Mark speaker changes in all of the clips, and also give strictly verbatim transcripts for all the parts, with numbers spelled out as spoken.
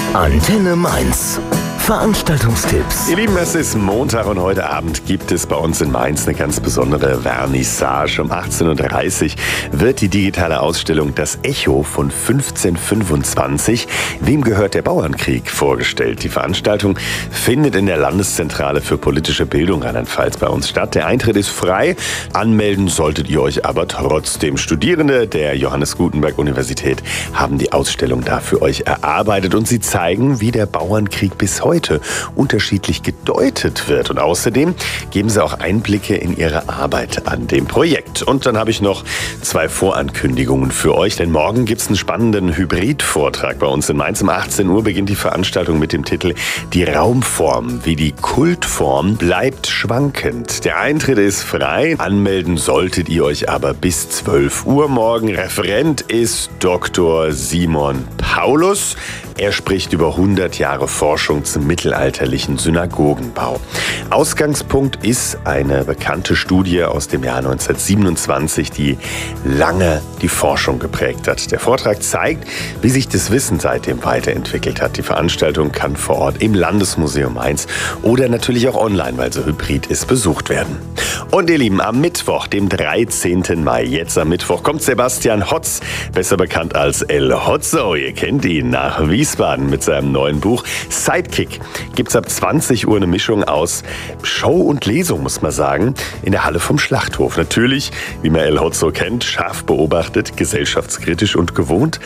Speaker 1: Antenne Mainz. Veranstaltungstipps.
Speaker 2: Ihr Lieben, es ist Montag und heute Abend gibt es bei uns in Mainz eine ganz besondere Vernissage. Um achtzehn Uhr dreißig wird die digitale Ausstellung Das Echo von fünfzehnhundertfünfundzwanzig Wem gehört der Bauernkrieg vorgestellt. Die Veranstaltung findet in der Landeszentrale für politische Bildung Rheinland-Pfalz bei uns statt. Der Eintritt ist frei. Anmelden solltet ihr euch aber trotzdem. Studierende der Johannes Gutenberg Universität haben die Ausstellung da für euch erarbeitet und sie zeigen, wie der Bauernkrieg bis heute unterschiedlich gedeutet wird. Und außerdem geben sie auch Einblicke in ihre Arbeit an dem Projekt. Und dann habe ich noch zwei Vorankündigungen für euch, denn morgen gibt es einen spannenden Hybrid-Vortrag bei uns in Mainz. Um achtzehn Uhr beginnt die Veranstaltung mit dem Titel Die Raumform wie die Kultform bleibt schwankend. Der Eintritt ist frei, anmelden solltet ihr euch aber bis zwölf Uhr morgen. Referent ist Doktor Simon Paulus. Er spricht über hundert Jahre Forschung zum mittelalterlichen Synagogenbau. Ausgangspunkt ist eine bekannte Studie aus dem Jahr neunzehnhundertsiebenundzwanzig, die lange die Forschung geprägt hat. Der Vortrag zeigt, wie sich das Wissen seitdem weiterentwickelt hat. Die Veranstaltung kann vor Ort im Landesmuseum Mainz oder natürlich auch online, weil so hybrid ist, besucht werden. Und ihr Lieben, am Mittwoch, dem dreizehnten Mai, jetzt am Mittwoch, kommt Sebastian Hotz, besser bekannt als El Hotzo. Ihr kennt ihn, nach Wiesbaden mit seinem neuen Buch Sidekick. Gibt's ab zwanzig Uhr eine Mischung aus Show und Lesung, muss man sagen, in der Halle vom Schlachthof. Natürlich, wie man El Hotzo kennt, scharf beobachtet, gesellschaftskritisch und gewohnt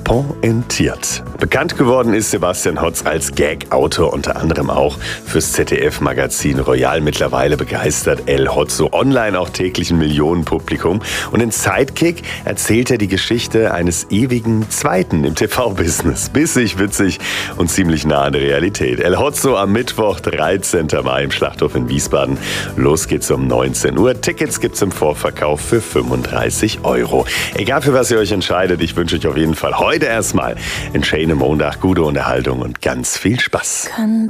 Speaker 2: pointiert. Bekannt geworden ist Sebastian Hotz als Gag-Autor, unter anderem auch fürs Z D F-Magazin Royal. Mittlerweile begeistert El Hotzo online auch täglich ein Millionenpublikum. Und in Sidekick erzählt er die Geschichte eines ewigen Zweiten im T V-Business. Bissig, witzig und ziemlich nah an der Realität. El Hotzo am Mittwoch, dreizehnten Mai im Schlachthof in Wiesbaden. Los geht's um neunzehn Uhr. Tickets gibt's im Vorverkauf für fünfunddreißig Euro. Egal für was ihr euch entscheidet, ich wünsche euch auf jeden Fall heute Heute erstmal einen schönen Montag, gute Unterhaltung und ganz viel Spaß.
Speaker 3: Kann